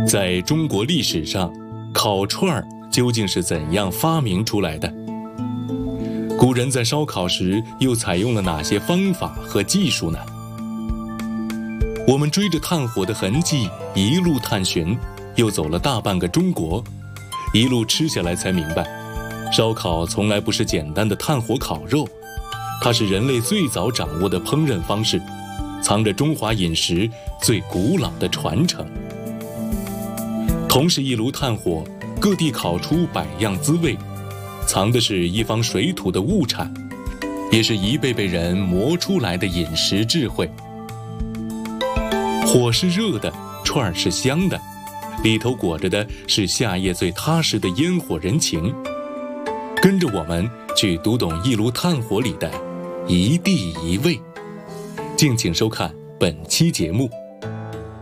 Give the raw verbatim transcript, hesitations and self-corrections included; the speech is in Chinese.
在中国历史上，烤串儿究竟是怎样发明出来的？古人在烧烤时又采用了哪些方法和技术呢？我们追着炭火的痕迹一路探寻，又走了大半个中国，一路吃下来才明白，烧烤从来不是简单的炭火烤肉，它是人类最早掌握的烹饪方式，藏着中华饮食最古老的传承。同是一炉炭火，各地烤出百样滋味，藏的是一方水土的物产，也是一辈辈人磨出来的饮食智慧。火是热的，串儿是香的，里头裹着的是夏夜最踏实的烟火人情。跟着我们去读懂一炉炭火里的一地一味。敬请收看本期节目。